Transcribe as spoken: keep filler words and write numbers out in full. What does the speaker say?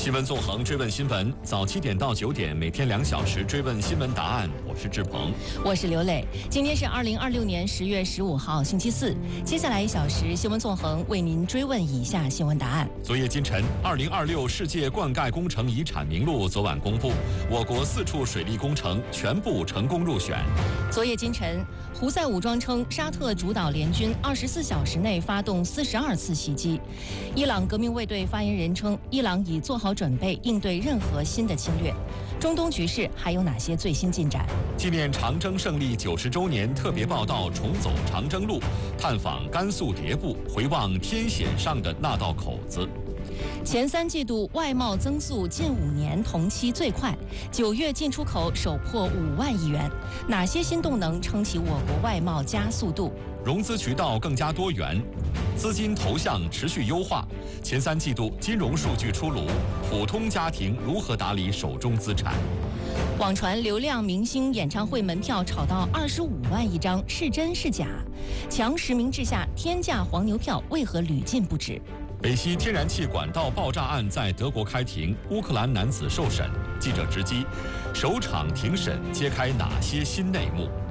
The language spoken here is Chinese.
新闻纵横追问新闻，早七点到九点，每天两小时追问新闻答案。我是志鹏， 我是刘磊。今天是二零二六年十月十五号，星期四。接下来一小时，新闻纵横为您追问以下新闻答案。 昨夜今晨，二零二六世界灌溉工程遗产名录昨晚公布，我国四处水利工程全部成功入选。 昨夜今晨，胡塞武装称沙特主导联军二十四小时内发动四十二次袭击。伊朗革命卫队发言人称，伊朗已做好准备应对任何新的侵略。中东局势还有哪些最新进展？ 纪念长征胜利九十周年特别报道重走长征路，探访甘肃迭部，回望天险上的那道口子。 前三季度外贸增速近五年同期最快，九月进出口首破五万亿元。哪些新动能撑起我国外贸加速度？ 融资渠道更加多元，资金投向持续优化。前三季度金融数据出炉，普通家庭如何打理手中资产？ 网传流量明星演唱会门票炒到二十五万一张，是真是假？强实名制下天价黄牛票为何屡禁不止？ 北溪天然气管道爆炸案在德国开庭，乌克兰男子受审，记者直击首场庭审揭开哪些新内幕？